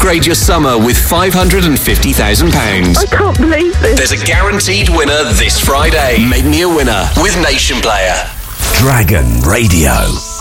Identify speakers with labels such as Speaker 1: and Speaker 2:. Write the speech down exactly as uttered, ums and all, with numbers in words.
Speaker 1: Upgrade your summer with five hundred fifty thousand pounds.
Speaker 2: I can't believe this.
Speaker 1: There's a guaranteed winner this Friday. Make me a winner with Nation Player.
Speaker 3: Dragon Radio.